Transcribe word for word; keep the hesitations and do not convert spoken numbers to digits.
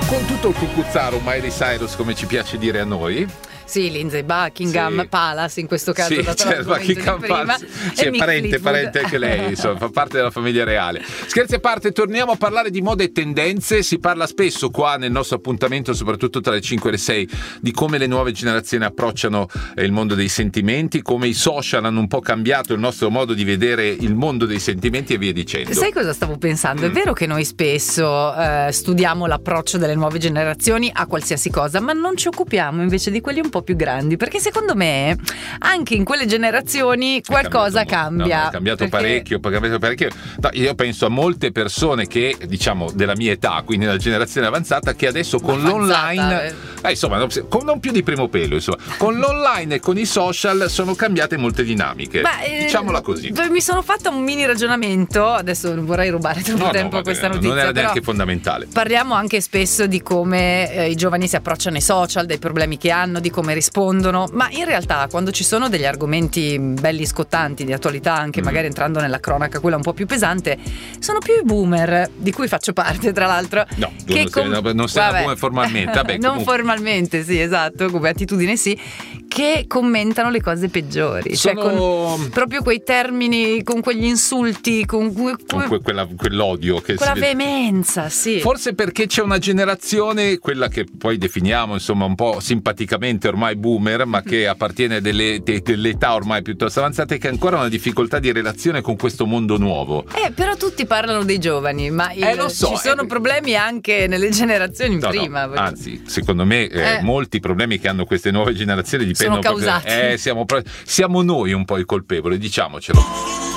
Con tutto il cucuzzaro, Miley Cyrus, come ci piace dire a noi. Sì, Lindsay Buckingham, sì. Palace in questo caso. Sì, certo, Buckingham Palace. Sì, parente, parente anche lei, insomma, fa parte della famiglia reale. Scherzi a parte, torniamo a parlare di moda e tendenze. Si parla spesso qua nel nostro appuntamento, soprattutto tra le cinque e le sei, di come le nuove generazioni approcciano il mondo dei sentimenti, come i social hanno un po' cambiato il nostro modo di vedere il mondo dei sentimenti e via dicendo. Sai cosa stavo pensando? Mm. È vero che noi spesso eh, studiamo l'approccio delle nuove generazioni a qualsiasi cosa, ma non ci occupiamo invece di quelli un po' più grandi, perché secondo me anche in quelle generazioni qualcosa cambia. No, è cambiato perché... parecchio, è cambiato parecchio. No, io penso a molte persone che, diciamo, della mia età, quindi della generazione avanzata, che adesso con avanzata, l'online, eh. Eh, insomma, non, con non più di primo pelo, insomma, con l'online e con i social sono cambiate molte dinamiche. Ma, eh, diciamola così. Mi sono fatta un mini ragionamento, adesso non vorrei rubare troppo no, tempo no, a questa notizia. Non era però neanche fondamentale. Parliamo anche spesso di come eh, i giovani si approcciano ai social, dei problemi che hanno, di come rispondono, ma in realtà quando ci sono degli argomenti belli scottanti di attualità, anche mm. magari entrando nella cronaca quella un po' più pesante, sono più i boomer, di cui faccio parte tra l'altro. No, tu che non sei, com- non sei una boomer formalmente. Vabbè, non comunque. formalmente, sì, esatto, come attitudine sì, che commentano le cose peggiori, sono... cioè con proprio quei termini, con quegli insulti, con, que- con que- quella, quell'odio, che quella si... veemenza, sì. Forse perché c'è una generazione, quella che poi definiamo insomma un po' simpaticamente ormai boomer, ma che appartiene delle, de, dell'età ormai piuttosto avanzate, che ancora ha una difficoltà di relazione con questo mondo nuovo. Eh, però tutti parlano dei giovani, ma il, eh, lo so, ci sono eh, problemi anche nelle generazioni no, prima. No, anzi, secondo me eh, eh. molti problemi che hanno queste nuove generazioni dipendono sono causati. proprio, eh, siamo, siamo noi un po' i colpevoli, diciamocelo.